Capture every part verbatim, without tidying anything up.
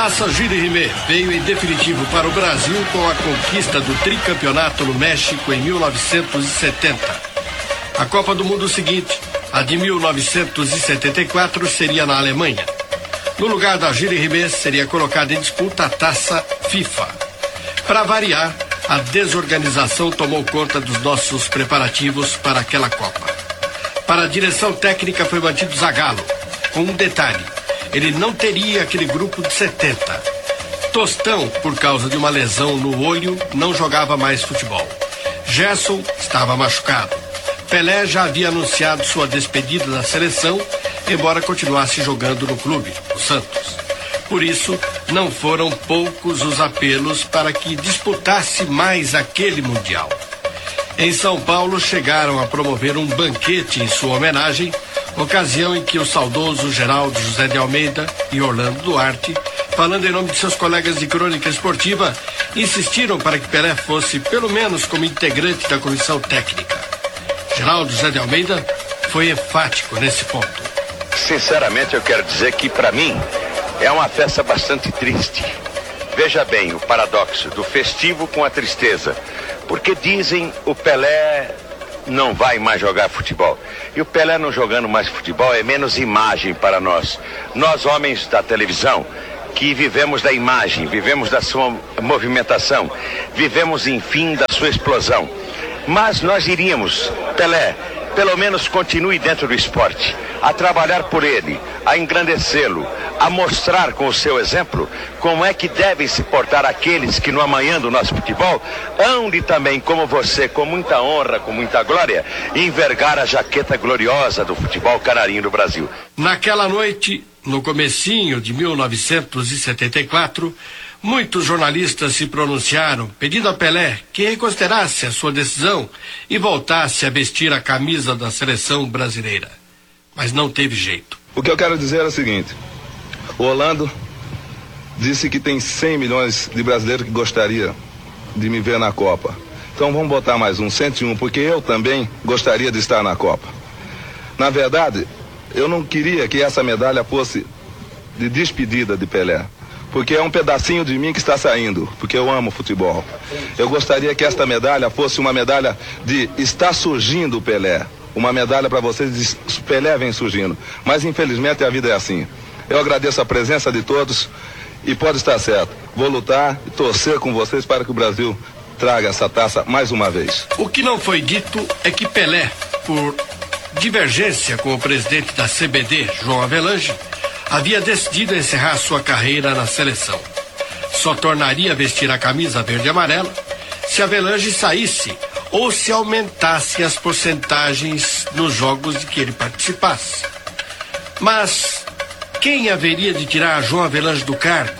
Taça Gilles Rimet veio em definitivo para o Brasil com a conquista do tricampeonato no México em mil novecentos e setenta. A Copa do Mundo seguinte, a de mil novecentos e setenta e quatro, seria na Alemanha. No lugar da Gilles Rimet seria colocada em disputa a Taça FIFA. Para variar, a desorganização tomou conta dos nossos preparativos para aquela Copa. Para a direção técnica foi mantido Zagallo, com um detalhe: ele não teria aquele grupo de setenta. Tostão, por causa de uma lesão no olho, não jogava mais futebol. Gerson estava machucado. Pelé já havia anunciado sua despedida da seleção, embora continuasse jogando no clube, o Santos. Por isso, não foram poucos os apelos para que disputasse mais aquele Mundial. Em São Paulo, chegaram a promover um banquete em sua homenagem, ocasião em que o saudoso Geraldo José de Almeida e Orlando Duarte, falando em nome de seus colegas de crônica esportiva, insistiram para que Pelé fosse pelo menos como integrante da comissão técnica. Geraldo José de Almeida foi enfático nesse ponto. Sinceramente, eu quero dizer que, para mim, é uma festa bastante triste. Veja bem o paradoxo do festivo com a tristeza. Porque dizem o Pelé não vai mais jogar futebol. E o Pelé não jogando mais futebol é menos imagem para nós. Nós, homens da televisão, que vivemos da imagem, vivemos da sua movimentação, vivemos, enfim, da sua explosão. Mas nós iríamos, Pelé, pelo menos continue dentro do esporte, a trabalhar por ele, a engrandecê-lo, a mostrar com o seu exemplo como é que devem se portar aqueles que no amanhã do nosso futebol hão de também, como você, com muita honra, com muita glória, envergar a jaqueta gloriosa do futebol canarinho do Brasil. Naquela noite, no comecinho de mil novecentos e setenta e quatro, muitos jornalistas se pronunciaram pedindo a Pelé que reconsiderasse a sua decisão e voltasse a vestir a camisa da seleção brasileira. Mas não teve jeito. O que eu quero dizer é o seguinte: o Orlando disse que tem cem milhões de brasileiros que gostaria de me ver na Copa. Então vamos botar mais um, cento e um, porque eu também gostaria de estar na Copa. Na verdade, eu não queria que essa medalha fosse de despedida de Pelé, porque é um pedacinho de mim que está saindo, porque eu amo futebol. Eu gostaria que esta medalha fosse uma medalha de está surgindo o Pelé. Uma medalha para vocês de Pelé vem surgindo. Mas infelizmente a vida é assim. Eu agradeço a presença de todos e pode estar certo. Vou lutar e torcer com vocês para que o Brasil traga essa taça mais uma vez. O que não foi dito é que Pelé, por divergência com o presidente da C B D, João Avelange, havia decidido encerrar sua carreira na seleção. Só tornaria a vestir a camisa verde e amarela se Avelange saísse ou se aumentasse as porcentagens nos jogos de que ele participasse. Mas quem haveria de tirar João Avelange do cargo?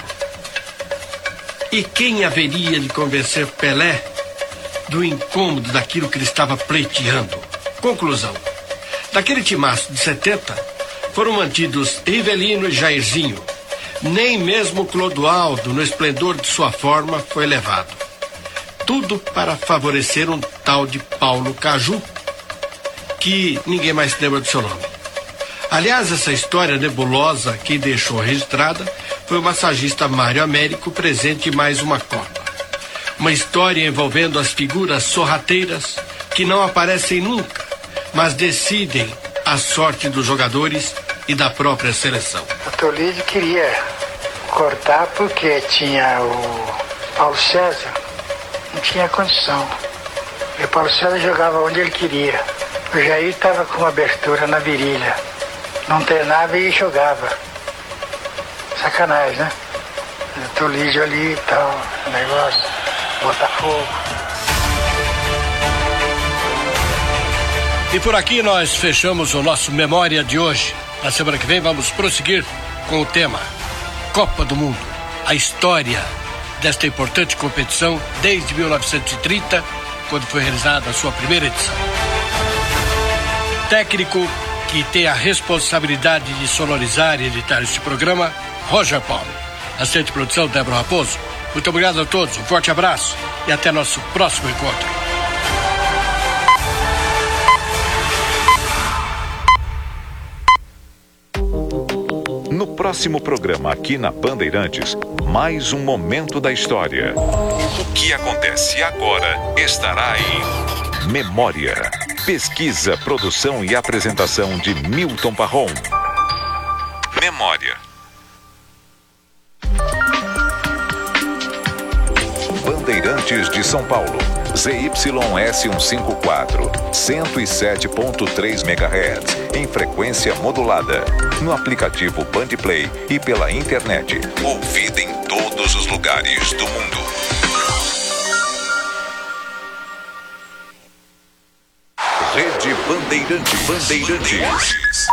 E quem haveria de convencer Pelé do incômodo daquilo que ele estava pleiteando? Conclusão: daquele timaço de setenta, foram mantidos Rivelino e Jairzinho. Nem mesmo Clodoaldo, no esplendor de sua forma, foi levado. Tudo para favorecer um tal de Paulo Caju, que ninguém mais lembra do seu nome. Aliás, essa história nebulosa, quem deixou registrada foi o massagista Mário Américo, presente em mais uma Copa. Uma história envolvendo as figuras sorrateiras que não aparecem nunca, mas decidem a sorte dos jogadores e da própria seleção. O Toledo queria cortar porque tinha o Paulo César, não tinha condição. E o Paulo César jogava onde ele queria. O Jair estava com uma abertura na virilha. Não treinava e jogava. Sacanagem, né? O Toledo ali e tal, negócio, Botafogo. E por aqui nós fechamos o nosso Memória de hoje. Na semana que vem vamos prosseguir com o tema Copa do Mundo, a história desta importante competição desde mil novecentos e trinta, quando foi realizada a sua primeira edição. Técnico que tem a responsabilidade de sonorizar e editar este programa, Roger Paulo. Assistente de produção, Débora Raposo. Muito obrigado a todos, um forte abraço e até nosso próximo encontro. No próximo programa aqui na Bandeirantes, mais um momento da história. O que acontece agora estará em Memória. Pesquisa, produção e apresentação de Milton Parron. Memória. Bandeirantes de São Paulo. Z Y S cento e cinquenta e quatro, cento e sete ponto três megahertz, em frequência modulada. No aplicativo Bandplay e pela internet. Ouvida em todos os lugares do mundo. Rede Bandeirantes. Bandeirantes.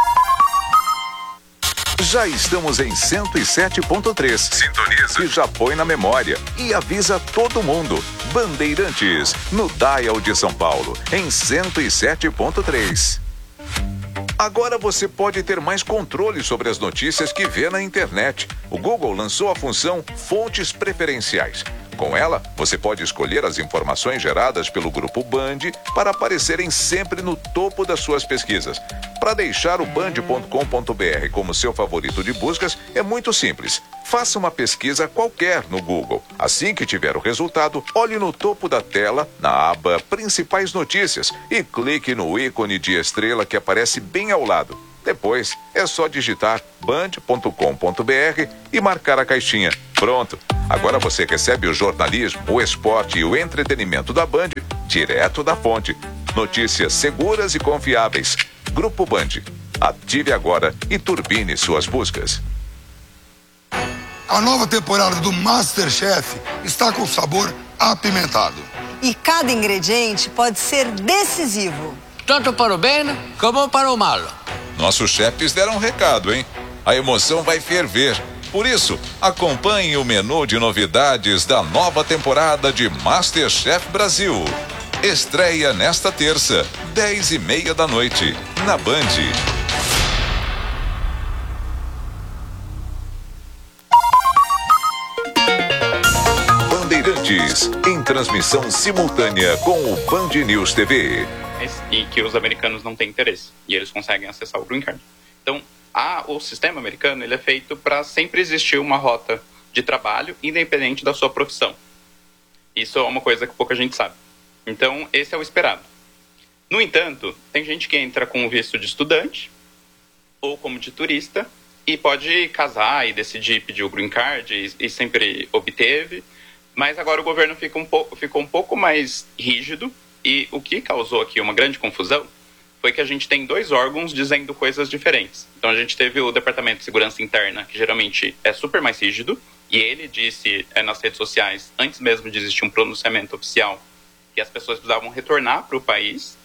Já estamos em cento e sete ponto três. Sintoniza. E já põe na memória. E avisa todo mundo. Bandeirantes, no Dial de São Paulo, em cento e sete ponto três. Agora você pode ter mais controle sobre as notícias que vê na internet. O Google lançou a função Fontes Preferenciais. Com ela, você pode escolher as informações geradas pelo Grupo Band para aparecerem sempre no topo das suas pesquisas. Para deixar o band ponto com ponto br como seu favorito de buscas, é muito simples. Faça uma pesquisa qualquer no Google. Assim que tiver o resultado, olhe no topo da tela, na aba Principais Notícias, e clique no ícone de estrela que aparece bem ao lado. Depois, é só digitar band ponto com ponto br e marcar a caixinha. Pronto! Agora você recebe o jornalismo, o esporte e o entretenimento da Band direto da fonte. Notícias seguras e confiáveis. Grupo Band. Ative agora e turbine suas buscas. A nova temporada do MasterChef está com sabor apimentado. E cada ingrediente pode ser decisivo. Tanto para o bem como para o mal. Nossos chefes deram um recado, hein? A emoção vai ferver. Por isso, acompanhe o menu de novidades da nova temporada de MasterChef Brasil. Estreia nesta terça, dez e meia da noite, na Band. Bandeirantes, em transmissão simultânea com o Band News T V. E que os americanos não têm interesse, e eles conseguem acessar o Green Card. Então, a, o sistema americano ele é feito para sempre existir uma rota de trabalho independente da sua profissão. Isso é uma coisa que pouca gente sabe. Então, esse é o esperado. No entanto, tem gente que entra com o visto de estudante ou como de turista e pode casar e decidir pedir o Green Card e, e sempre obteve, mas agora o governo fica um pouco, ficou um pouco mais rígido e o que causou aqui uma grande confusão foi que a gente tem dois órgãos dizendo coisas diferentes. Então a gente teve o Departamento de Segurança Interna, que geralmente é super mais rígido, e ele disse é, nas redes sociais, antes mesmo de existir um pronunciamento oficial, que as pessoas precisavam retornar para o país.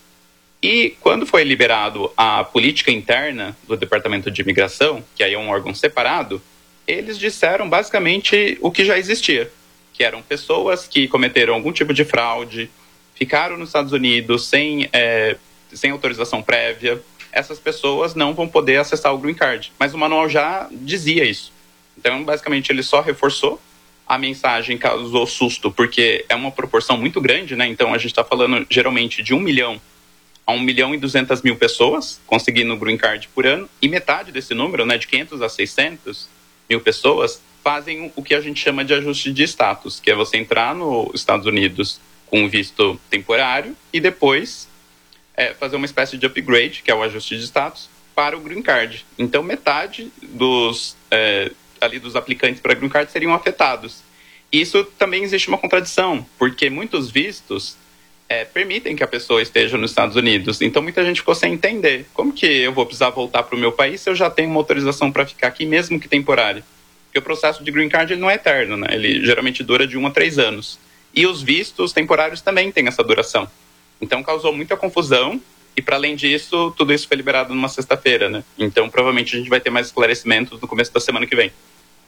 E quando foi liberado a política interna do Departamento de Imigração, que aí é um órgão separado, eles disseram basicamente o que já existia, que eram pessoas que cometeram algum tipo de fraude, ficaram nos Estados Unidos sem... É, sem autorização prévia, essas pessoas não vão poder acessar o Green Card. Mas o manual já dizia isso. Então, basicamente, ele só reforçou. A mensagem causou susto, porque é uma proporção muito grande, né? Então, a gente está falando, geralmente, de um milhão a um milhão e duzentas mil pessoas conseguindo o Green Card por ano. E metade desse número, né, de quinhentos a seiscentos mil pessoas, fazem o que a gente chama de ajuste de status, que é você entrar nos Estados Unidos com visto temporário e depois... É fazer uma espécie de upgrade, que é o ajuste de status, para o Green Card. Então, metade dos, é, ali dos aplicantes para Green Card seriam afetados. Isso também existe uma contradição, porque muitos vistos é, permitem que a pessoa esteja nos Estados Unidos. Então, muita gente ficou sem entender. Como que eu vou precisar voltar para o meu país se eu já tenho uma autorização para ficar aqui, mesmo que temporária? Porque o processo de Green Card ele não é eterno, né? Ele geralmente dura de um a três anos. E os vistos temporários também têm essa duração. Então, causou muita confusão e, para além disso, tudo isso foi liberado numa sexta-feira, né? Então, provavelmente, a gente vai ter mais esclarecimentos no começo da semana que vem.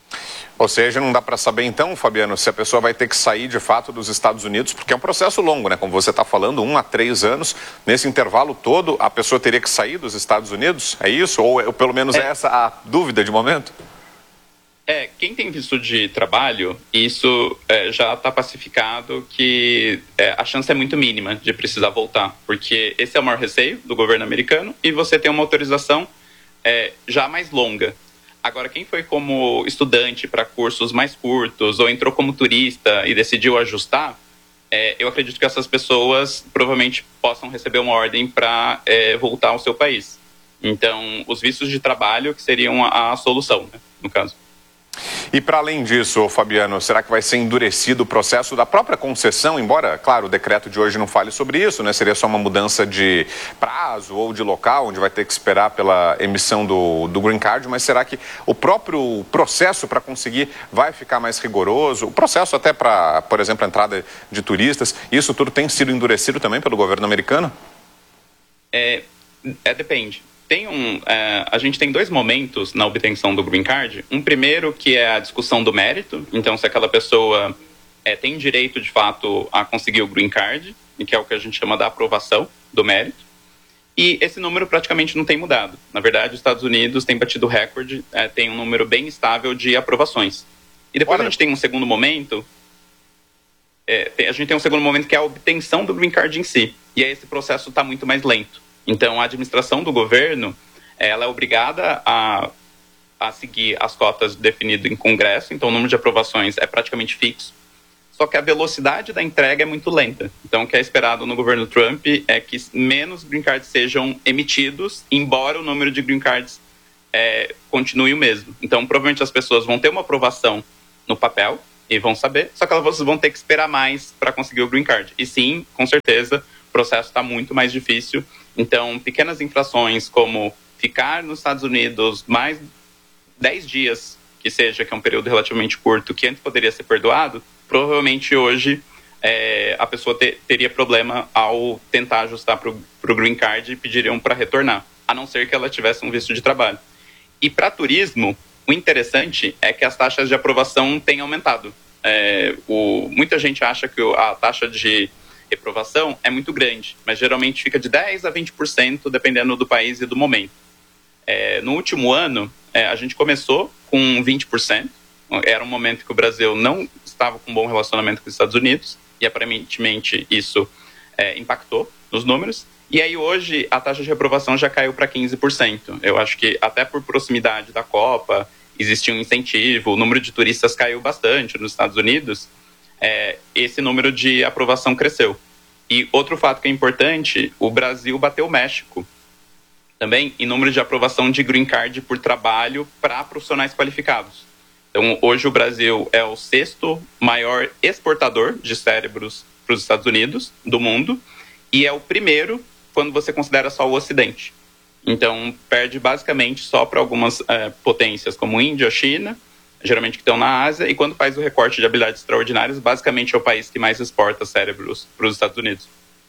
Ou seja, não dá para saber, então, Fabiano, se a pessoa vai ter que sair, de fato, dos Estados Unidos, porque é um processo longo, né? Como você está falando, um a três anos. Nesse intervalo todo, a pessoa teria que sair dos Estados Unidos? É isso? Ou, ou pelo menos, é, é essa a dúvida de momento? É, quem tem visto de trabalho, isso é, já está pacificado que é, a chance é muito mínima de precisar voltar, porque esse é o maior receio do governo americano e você tem uma autorização é, já mais longa. Agora, quem foi como estudante para cursos mais curtos ou entrou como turista e decidiu ajustar, é, eu acredito que essas pessoas provavelmente possam receber uma ordem para é, voltar ao seu país. Então, os vistos de trabalho que seriam a, a solução, né, no caso. E para além disso, Fabiano, será que vai ser endurecido o processo da própria concessão? Embora, claro, o decreto de hoje não fale sobre isso, né? Seria só uma mudança de prazo ou de local, onde vai ter que esperar pela emissão do, do Green Card, mas será que o próprio processo para conseguir vai ficar mais rigoroso? O processo até para, por exemplo, a entrada de turistas, isso tudo tem sido endurecido também pelo governo americano? É, é depende. Tem um, é, a gente tem dois momentos na obtenção do Green Card. Um primeiro que é a discussão do mérito. Então, se aquela pessoa é, tem direito, de fato, a conseguir o Green Card, que é o que a gente chama da aprovação do mérito. E esse número praticamente não tem mudado. Na verdade, os Estados Unidos têm batido recorde, é, tem um número bem estável de aprovações. E depois Olha. a gente tem um segundo momento, é, tem, a gente tem um segundo momento que é a obtenção do Green Card em si. E aí esse processo está muito mais lento. Então, a administração do governo, ela é obrigada a, a seguir as cotas definidas em Congresso, então o número de aprovações é praticamente fixo, só que a velocidade da entrega é muito lenta. Então, o que é esperado no governo Trump é que menos green cards sejam emitidos, embora o número de green cards é, continue o mesmo. Então, provavelmente as pessoas vão ter uma aprovação no papel e vão saber, só que elas vão ter que esperar mais para conseguir o green card. E sim, com certeza, o processo está muito mais difícil. Então, pequenas infrações como ficar nos Estados Unidos mais dez dias, que seja, que é um período relativamente curto, que antes poderia ser perdoado, provavelmente hoje é, a pessoa te, teria problema ao tentar ajustar para o Green Card e pediriam para retornar, a não ser que ela tivesse um visto de trabalho. E para turismo, o interessante é que as taxas de aprovação têm aumentado. É, o, muita gente acha que a taxa de reprovação é muito grande, mas geralmente fica de dez a vinte por cento, dependendo do país e do momento. É, no último ano, é, a gente começou com vinte por cento, era um momento que o Brasil não estava com um bom relacionamento com os Estados Unidos, e aparentemente isso é, impactou nos números, e aí hoje a taxa de reprovação já caiu para quinze por cento. Eu acho que até por proximidade da Copa, existia um incentivo, o número de turistas caiu bastante nos Estados Unidos, É, esse número de aprovação cresceu. E outro fato que é importante, o Brasil bateu o México também em número de aprovação de Green Card por trabalho para profissionais qualificados. Então, hoje o Brasil é o sexto maior exportador de cérebros para os Estados Unidos do mundo e é o primeiro quando você considera só o Ocidente. Então, perde basicamente só para algumas é, potências como Índia, China, geralmente que estão na Ásia, e quando faz o recorte de habilidades extraordinárias, basicamente é o país que mais exporta cérebros para os Estados Unidos.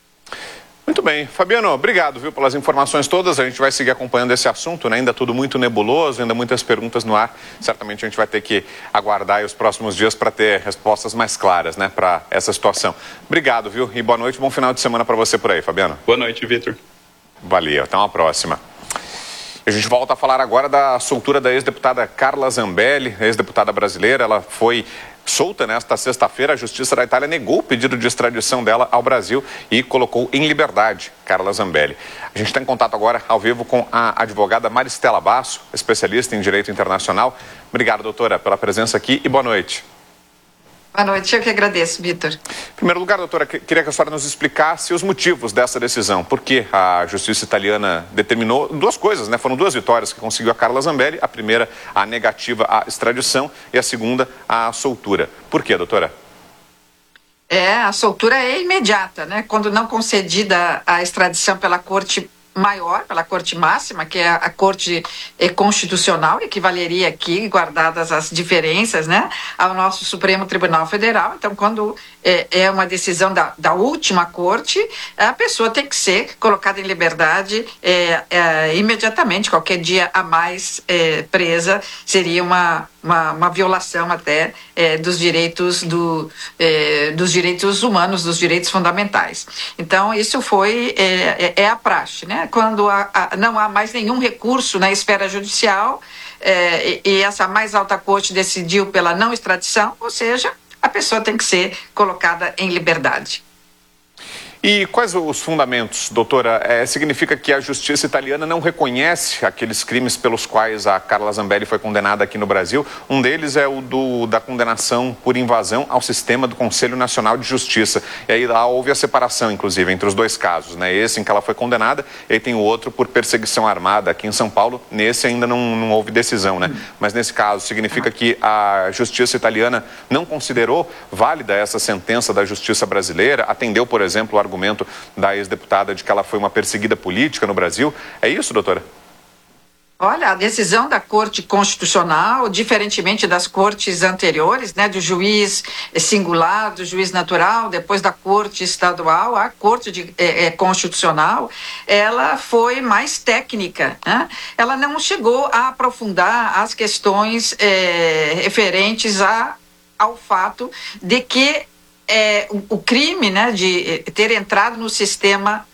Muito bem. Fabiano, obrigado, viu, pelas informações todas. A gente vai seguir acompanhando esse assunto, né? Ainda tudo muito nebuloso, ainda muitas perguntas no ar. Certamente a gente vai ter que aguardar aí os próximos dias para ter respostas mais claras, né, para essa situação. Obrigado, viu? E boa noite, bom final de semana para você por aí, Fabiano. Boa noite, Vitor. Valeu, até uma próxima. A gente volta a falar agora da soltura da ex-deputada Carla Zambelli, ex-deputada brasileira. Ela foi solta nesta sexta-feira. A Justiça da Itália negou o pedido de extradição dela ao Brasil e colocou em liberdade Carla Zambelli. A gente está em contato agora, ao vivo, com a advogada Maristela Basso, especialista em Direito Internacional. Obrigado, doutora, pela presença aqui e boa noite. Boa noite, eu que agradeço, Vitor. Em primeiro lugar, doutora, queria que a senhora nos explicasse os motivos dessa decisão. Por que a justiça italiana determinou duas coisas, né? Foram duas vitórias que conseguiu a Carla Zambelli. A primeira, a negativa à extradição, e a segunda, a soltura. Por quê, doutora? É, a soltura é imediata, né? Quando não concedida a extradição pela Corte Maior, pela Corte Máxima, que é a Corte Constitucional, equivaleria aqui, guardadas as diferenças, né, ao nosso Supremo Tribunal Federal. Então, quando é, é uma decisão da, da última Corte, a pessoa tem que ser colocada em liberdade é, é, imediatamente. Qualquer dia a mais é, presa seria uma, uma, uma violação até é, dos direitos do, é, dos direitos humanos, dos direitos fundamentais. Então, isso foi é, é a praxe, né? Quando há, há, não há mais nenhum recurso na esfera judicial é, e, e essa mais alta corte decidiu pela não extradição, ou seja, a pessoa tem que ser colocada em liberdade. E quais os fundamentos, doutora? É, significa que a justiça italiana não reconhece aqueles crimes pelos quais a Carla Zambelli foi condenada aqui no Brasil. Um deles é o do, da condenação por invasão ao sistema do Conselho Nacional de Justiça. E aí lá houve a separação, inclusive, entre os dois casos, né? Esse em que ela foi condenada, e aí tem o outro por perseguição armada aqui em São Paulo. Nesse ainda não, não houve decisão, né? Mas nesse caso, significa que a justiça italiana não considerou válida essa sentença da justiça brasileira, atendeu, por exemplo, o argumento da ex-deputada de que ela foi uma perseguida política no Brasil. É isso, doutora? Olha, a decisão da Corte Constitucional, diferentemente das cortes anteriores, né, do juiz singular, do juiz natural, depois da Corte Estadual, a Corte de, é, é, Constitucional, ela foi mais técnica, né? Ela não chegou a aprofundar as questões é, referentes a, ao fato de que É, o, o crime, né, de ter entrado no sistema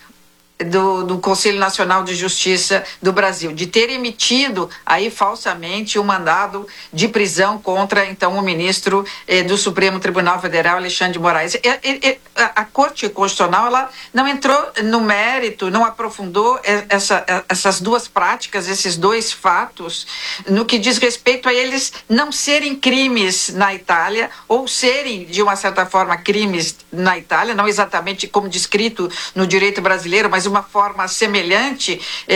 do, do Conselho Nacional de Justiça do Brasil, de ter emitido aí falsamente um mandado de prisão contra então o ministro eh, do Supremo Tribunal Federal, Alexandre de Moraes. E, e, e, a, a Corte Constitucional, ela não entrou no mérito, não aprofundou essa, essas duas práticas, esses dois fatos, no que diz respeito a eles não serem crimes na Itália ou serem, de uma certa forma, crimes na Itália, não exatamente como descrito no direito brasileiro, mas uma forma semelhante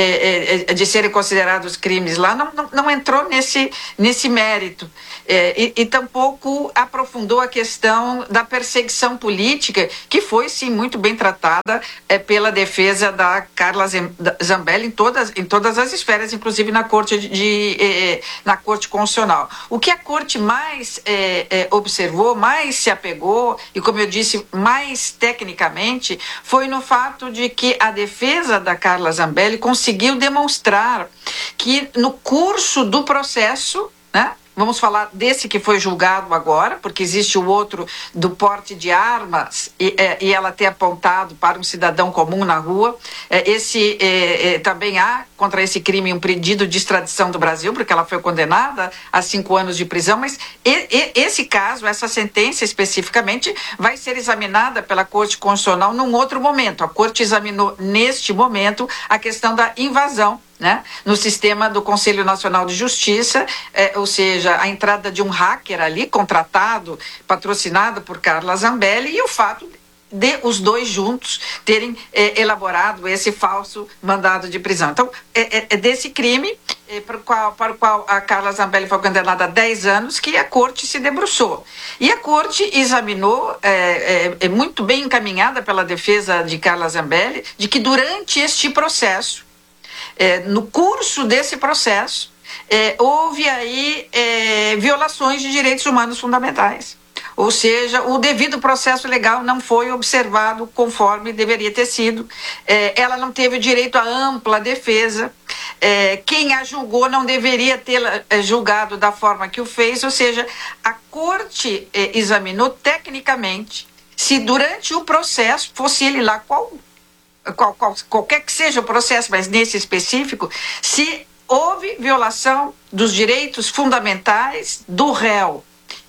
é, é, de serem considerados crimes lá, não, não, não entrou nesse, nesse mérito. É, e, e tampouco aprofundou a questão da perseguição política, que foi, sim, muito bem tratada é, pela defesa da Carla Zambelli em todas, em todas as esferas, inclusive na Corte, de, de, eh, na Corte Constitucional. O que a Corte mais eh, eh, observou, mais se apegou, e como eu disse, mais tecnicamente, foi no fato de que a defesa da Carla Zambelli conseguiu demonstrar que no curso do processo, né, vamos falar desse que foi julgado agora, porque existe o outro do porte de armas e, é, e ela ter apontado para um cidadão comum na rua. É, esse é, é, também há contra esse crime um pedido de extradição do Brasil, porque ela foi condenada a cinco anos de prisão, mas e, e, esse caso, essa sentença especificamente, vai ser examinada pela Corte Constitucional num outro momento. A Corte examinou neste momento a questão da invasão, né, no sistema do Conselho Nacional de Justiça, eh, ou seja, a entrada de um hacker ali, contratado, patrocinado por Carla Zambelli, e o fato de os dois juntos terem eh, elaborado esse falso mandado de prisão. Então, é, é, é desse crime eh, para, o qual, para o qual a Carla Zambelli foi condenada a dez anos que a Corte se debruçou. E a Corte examinou, é, é, é muito bem encaminhada pela defesa de Carla Zambelli, de que durante este processo, É, no curso desse processo, é, houve aí é, violações de direitos humanos fundamentais. Ou seja, o devido processo legal não foi observado conforme deveria ter sido. É, ela não teve direito a ampla defesa. É, quem a julgou não deveria tê-la é, julgado da forma que o fez. Ou seja, a Corte é, examinou tecnicamente se durante o processo, fosse ele lá qual Qual, qual, qualquer que seja o processo, mas nesse específico, se houve violação dos direitos fundamentais do réu.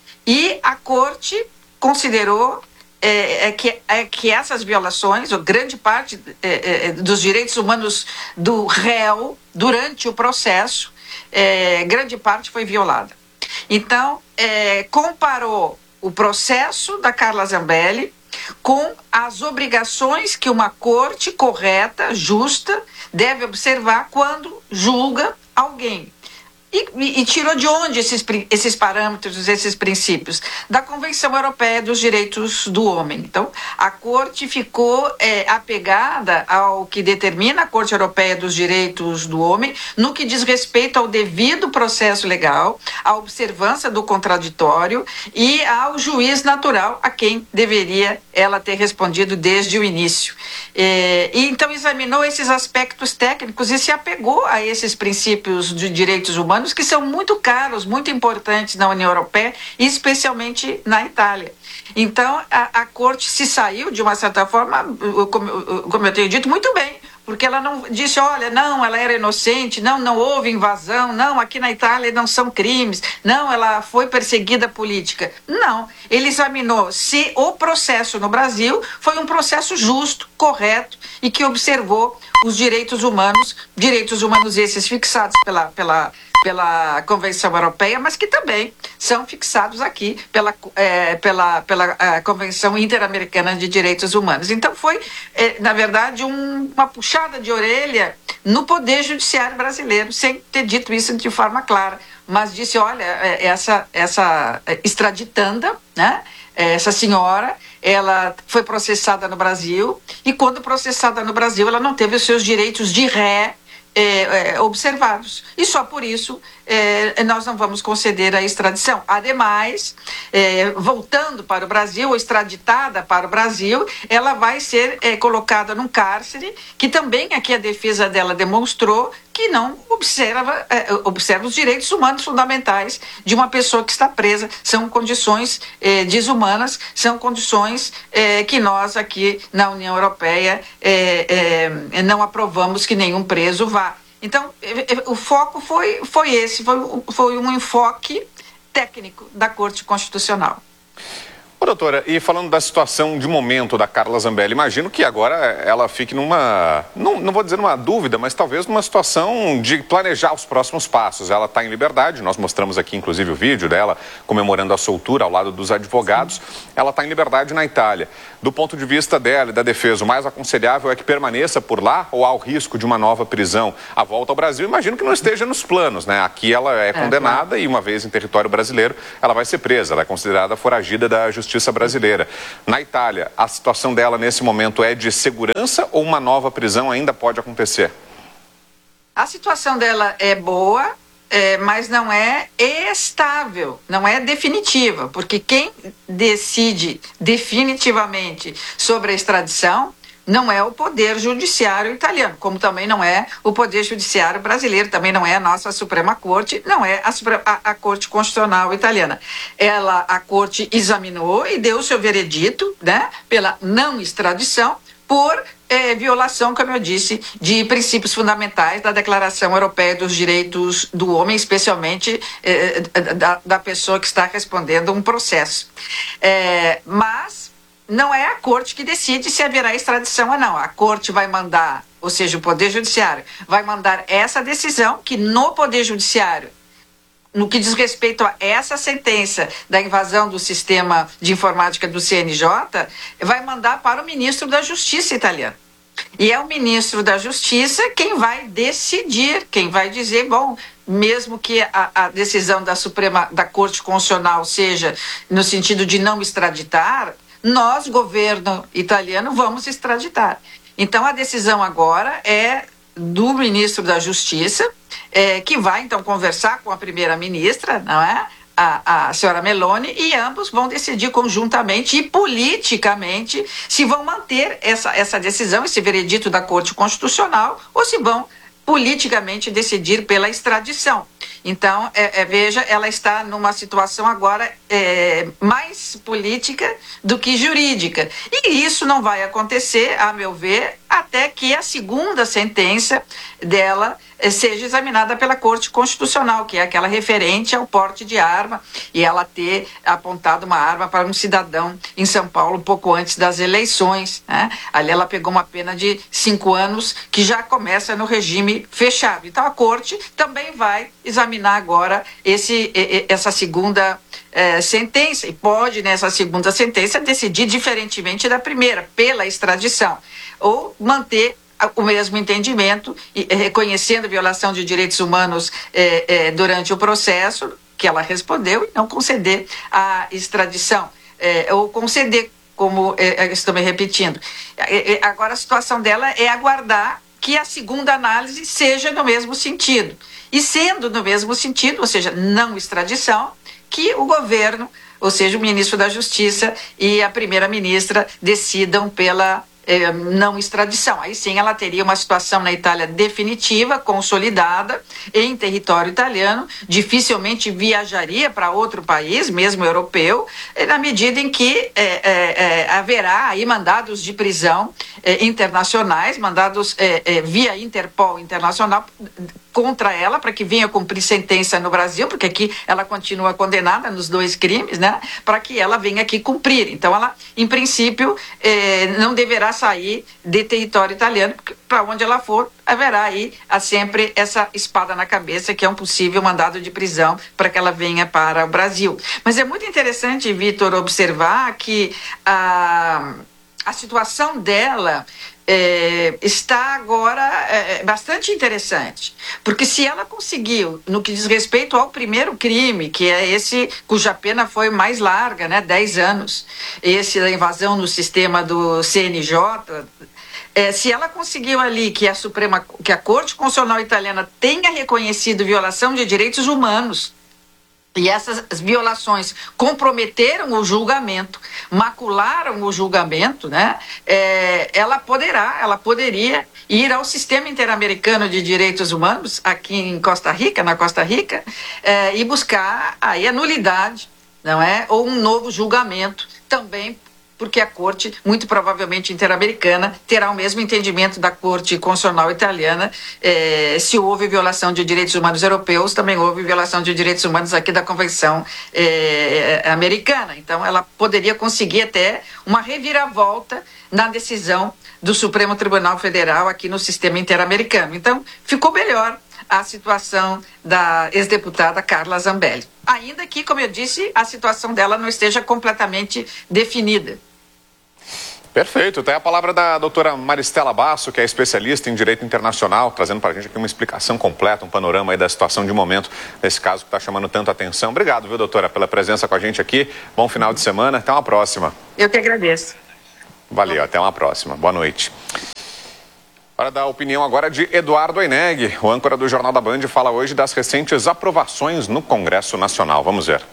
E a Corte considerou é, é, que, é, que essas violações, ou grande parte é, é, dos direitos humanos do réu, durante o processo, é, grande parte foi violada. Então, é, comparou o processo da Carla Zambelli com as obrigações que uma corte correta, justa, deve observar quando julga alguém. E, e, e tirou de onde esses, esses parâmetros, esses princípios? Da Convenção Europeia dos Direitos do Homem. Então, a Corte ficou é, apegada ao que determina a Corte Europeia dos Direitos do Homem, no que diz respeito ao devido processo legal, à observância do contraditório e ao juiz natural, a quem deveria ela ter respondido desde o início. É, e então examinou esses aspectos técnicos e se apegou a esses princípios de direitos humanos, que são muito caros, muito importantes na União Europeia, e especialmente na Itália. Então, a, a Corte se saiu, de uma certa forma, como, como eu tenho dito, muito bem, porque ela não disse, olha, não, ela era inocente, não, não houve invasão, não, aqui na Itália não são crimes, não, ela foi perseguida política. Não, ele examinou se o processo no Brasil foi um processo justo, correto e que observou os direitos humanos, direitos humanos esses fixados pela, pela, pela Convenção Europeia, mas que também são fixados aqui pela, é, pela, pela a Convenção Interamericana de Direitos Humanos. Então foi, é, na verdade, um, uma puxada de orelha no Poder Judiciário brasileiro, sem ter dito isso de forma clara, mas disse, olha, essa, essa extraditanda, né, essa senhora, ela foi processada no Brasil e quando processada no Brasil ela não teve os seus direitos de ré É, é, observados. E só por isso é, nós não vamos conceder a extradição. Ademais, é, voltando para o Brasil, ou extraditada para o Brasil, ela vai ser é, colocada num cárcere, que também aqui a defesa dela demonstrou que não observa, é, observa os direitos humanos fundamentais de uma pessoa que está presa. São condições é, desumanas, são condições é, que nós aqui na União Europeia é, é, não aprovamos que nenhum preso vá. Então, o foco foi, foi esse, foi, foi um enfoque técnico da Corte Constitucional. Ô, doutora, e falando da situação de momento da Carla Zambelli, imagino que agora ela fique numa, não, não vou dizer numa dúvida, mas talvez numa situação de planejar os próximos passos. Ela está em liberdade, nós mostramos aqui inclusive o vídeo dela comemorando a soltura ao lado dos advogados. Sim. Ela está em liberdade na Itália. Do ponto de vista dela e da defesa, o mais aconselhável é que permaneça por lá ou há o risco de uma nova prisão? A volta ao Brasil, imagino que não esteja nos planos, né? Aqui ela é, é condenada claro. E uma vez em território brasileiro, ela vai ser presa, ela é considerada foragida da justiça Justiça brasileira. Na Itália, a situação dela nesse momento é de segurança ou uma nova prisão ainda pode acontecer? A situação dela é boa, é, mas não é estável, não é definitiva, porque quem decide definitivamente sobre a extradição não é o Poder Judiciário italiano, como também não é o Poder Judiciário brasileiro, também não é a nossa Suprema Corte, não é a, a, a Corte Constitucional italiana. Ela, a Corte examinou e deu o seu veredito, né, pela não extradição, por eh, violação, como eu disse, de princípios fundamentais da Declaração Europeia dos Direitos do Homem, especialmente eh, da, da pessoa que está respondendo um processo. Eh, mas não é a Corte que decide se haverá extradição ou não. A Corte vai mandar, ou seja, o Poder Judiciário vai mandar essa decisão que no Poder Judiciário, no que diz respeito a essa sentença da invasão do sistema de informática do C N J, vai mandar para o ministro da Justiça italiano. E é o ministro da Justiça quem vai decidir, quem vai dizer, bom, mesmo que a, a decisão da Suprema, da Corte Constitucional seja no sentido de não extraditar, nós, governo italiano, vamos extraditar. Então, a decisão agora é do ministro da Justiça, é, que vai, então, conversar com a primeira-ministra, não é? A, a senhora Meloni, e ambos vão decidir conjuntamente e politicamente se vão manter essa, essa decisão, esse veredito da Corte Constitucional, ou se vão politicamente decidir pela extradição. Então, é, é, veja, ela está numa situação agora é, mais política do que jurídica. E isso não vai acontecer, a meu ver, até que a segunda sentença dela é, seja examinada pela Corte Constitucional, que é aquela referente ao porte de arma, e ela ter apontado uma arma para um cidadão em São Paulo um pouco antes das eleições, né? Ali ela pegou uma pena de cinco anos, que já começa no regime fechado. Então, a Corte também vai examinar agora esse, essa segunda eh, sentença, e pode, nessa segunda sentença, decidir diferentemente da primeira, pela extradição, ou manter o mesmo entendimento, e, reconhecendo a violação de direitos humanos eh, eh, durante o processo, que ela respondeu, e não conceder a extradição, eh, ou conceder, como eh, estou me repetindo. Eh, agora, a situação dela é aguardar que a segunda análise seja no mesmo sentido. E sendo no mesmo sentido, ou seja, não extradição, que o governo, ou seja, o ministro da Justiça e a primeira-ministra decidam pela eh, não extradição. Aí sim ela teria uma situação na Itália definitiva, consolidada, em território italiano, dificilmente viajaria para outro país, mesmo europeu, eh, na medida em que eh, eh, haverá aí mandados de prisão eh, internacionais, mandados eh, eh, via Interpol internacional, contra ela para que venha cumprir sentença no Brasil, porque aqui ela continua condenada nos dois crimes, né? Para que ela venha aqui cumprir. Então, ela, em princípio, eh, não deverá sair de território italiano, porque para onde ela for, haverá aí há sempre essa espada na cabeça, que é um possível mandado de prisão para que ela venha para o Brasil. Mas é muito interessante, Vitor, observar que a, a situação dela é, está agora é, bastante interessante, porque se ela conseguiu, no que diz respeito ao primeiro crime, que é esse cuja pena foi mais larga, né, dez anos, esse da invasão no sistema do C N J, É, se ela conseguiu ali que a Suprema, que a Corte Constitucional Italiana tenha reconhecido violação de direitos humanos, e essas violações comprometeram o julgamento, macularam o julgamento, né? É, ela poderá, ela poderia ir ao Sistema Interamericano de Direitos Humanos, aqui em Costa Rica, na Costa Rica, é, e buscar aí a nulidade, não é? Ou um novo julgamento, também porque a Corte, muito provavelmente interamericana, terá o mesmo entendimento da Corte Constitucional Italiana. Eh, se houve violação de direitos humanos europeus, também houve violação de direitos humanos aqui da Convenção eh, americana. Então, ela poderia conseguir até uma reviravolta na decisão do Supremo Tribunal Federal aqui no sistema interamericano. Então, ficou melhor a situação da ex-deputada Carla Zambelli. Ainda que, como eu disse, a situação dela não esteja completamente definida. Perfeito. Tem a palavra da doutora Maristela Basso, que é especialista em direito internacional, trazendo para a gente aqui uma explicação completa, um panorama aí da situação de momento, nesse caso que está chamando tanto a atenção. Obrigado, viu, doutora, pela presença com a gente aqui. Bom final de semana. Até uma próxima. Eu que agradeço. Valeu. Até uma próxima. Boa noite. Hora da opinião agora de Eduardo Oineg. O âncora do Jornal da Band fala hoje das recentes aprovações no Congresso Nacional. Vamos ver.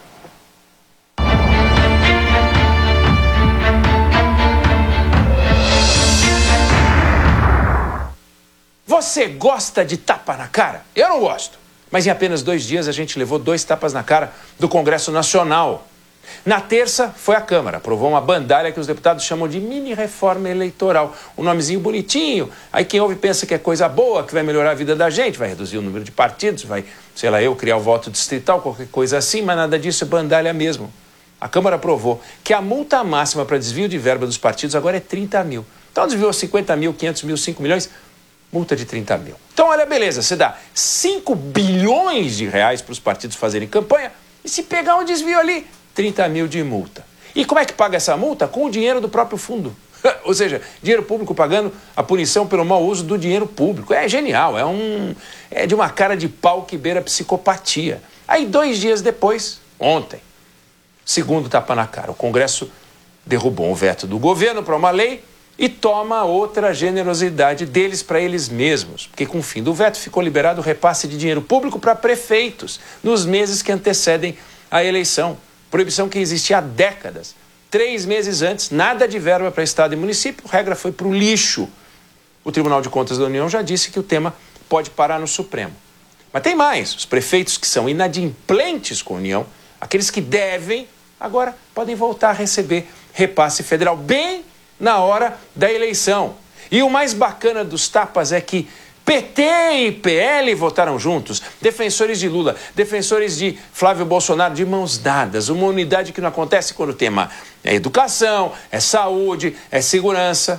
Você gosta de tapa na cara? Eu não gosto. Mas em apenas dois dias a gente levou dois tapas na cara do Congresso Nacional. Na terça foi a Câmara, aprovou uma bandalha que os deputados chamam de mini-reforma eleitoral. Um nomezinho bonitinho, aí quem ouve pensa que é coisa boa, que vai melhorar a vida da gente, vai reduzir o número de partidos, vai, sei lá eu, criar o voto distrital, qualquer coisa assim, mas nada disso é bandalha mesmo. A Câmara aprovou que a multa máxima para desvio de verba dos partidos agora é trinta mil. Então desviou cinquenta mil, quinhentos mil, cinco milhões, multa de trinta mil. Então olha, beleza, você dá cinco bilhões de reais para os partidos fazerem campanha e se pegar um desvio ali, trinta mil de multa. E como é que paga essa multa? Com o dinheiro do próprio fundo. Ou seja, dinheiro público pagando a punição pelo mau uso do dinheiro público. É genial, é, um, é de uma cara de pau que beira psicopatia. Aí dois dias depois, ontem, segundo tapa na cara, o Congresso derrubou um veto do governo para uma lei e toma outra generosidade deles para eles mesmos. Porque com o fim do veto ficou liberado o repasse de dinheiro público para prefeitos nos meses que antecedem a eleição. Proibição que existia há décadas. Três meses antes, nada de verba para Estado e município, a regra foi para o lixo. O Tribunal de Contas da União já disse que o tema pode parar no Supremo. Mas tem mais, os prefeitos que são inadimplentes com a União, aqueles que devem, agora podem voltar a receber repasse federal bem na hora da eleição. E o mais bacana dos tapas é que P T e P L votaram juntos, defensores de Lula, defensores de Flávio Bolsonaro de mãos dadas, uma unidade que não acontece quando o tema é educação, é saúde, é segurança.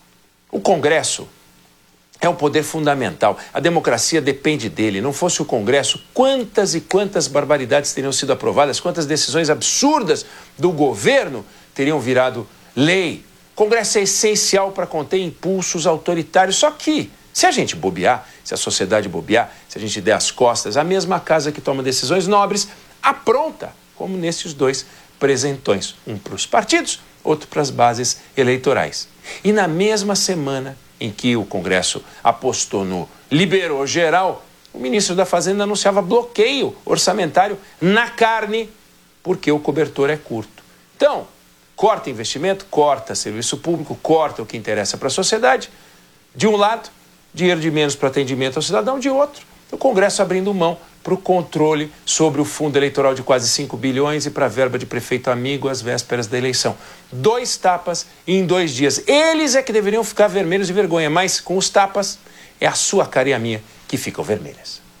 O Congresso é um poder fundamental, a democracia depende dele. Não fosse o Congresso, quantas e quantas barbaridades teriam sido aprovadas, quantas decisões absurdas do governo teriam virado lei. O Congresso é essencial para conter impulsos autoritários, só que se a gente bobear, se a sociedade bobear, se a gente der as costas, a mesma casa que toma decisões nobres apronta, como nesses dois presentões, um para os partidos, outro para as bases eleitorais. E na mesma semana em que o Congresso apostou no liberou geral, o ministro da Fazenda anunciava bloqueio orçamentário na carne, porque o cobertor é curto. Então, corta investimento, corta serviço público, corta o que interessa para a sociedade, de um lado, dinheiro de menos para atendimento ao cidadão, de outro, o Congresso abrindo mão para o controle sobre o fundo eleitoral de quase cinco bilhões e para a verba de prefeito amigo às vésperas da eleição. Dois tapas em dois dias. Eles é que deveriam ficar vermelhos de vergonha, mas com os tapas é a sua cara e a minha que ficam vermelhas.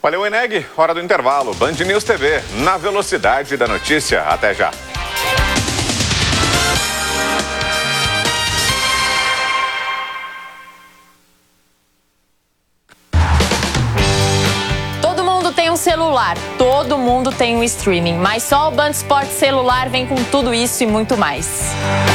Valeu, Eneg. Hora do intervalo. Band News T V, na velocidade da notícia. Até já. Todo mundo tem um celular, todo mundo tem um streaming, mas só o Band Esportes Celular vem com tudo isso e muito mais.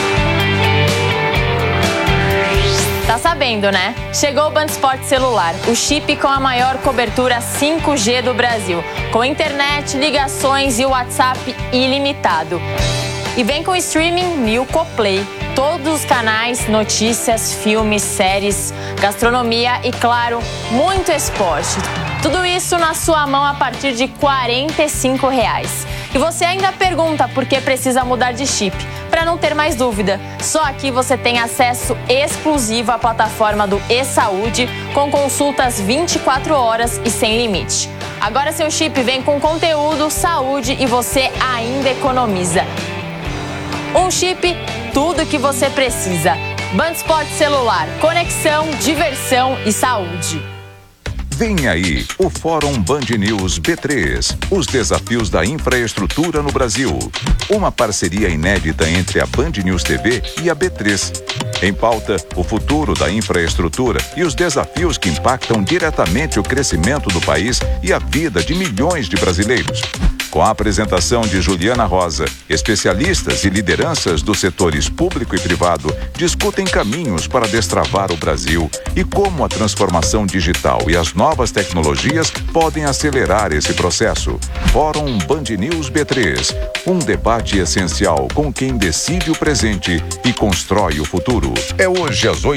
Tá sabendo, né? Chegou o Band Esportes Celular, o chip com a maior cobertura cinco G do Brasil, com internet, ligações e WhatsApp ilimitado. E vem com streaming Nilco Play, todos os canais, notícias, filmes, séries, gastronomia e, claro, muito esporte. Tudo isso na sua mão a partir de quarenta e cinco reais. E você ainda pergunta por que precisa mudar de chip. Para não ter mais dúvida, só aqui você tem acesso exclusivo à plataforma do eSaúde, com consultas vinte e quatro horas e sem limite. Agora seu chip vem com conteúdo, saúde e você ainda economiza. Um chip, tudo que você precisa. Band Esportes Celular, conexão, diversão e saúde. Vem aí o Fórum Band News B três, os desafios da infraestrutura no Brasil. Uma parceria inédita entre a Band News T V e a B três. Em pauta, o futuro da infraestrutura e os desafios que impactam diretamente o crescimento do país e a vida de milhões de brasileiros. Com a apresentação de Juliana Rosa, especialistas e lideranças dos setores público e privado discutem caminhos para destravar o Brasil e como a transformação digital e as novas tecnologias podem acelerar esse processo. Fórum Band News B três, um debate essencial com quem decide o presente e constrói o futuro. É hoje às oito.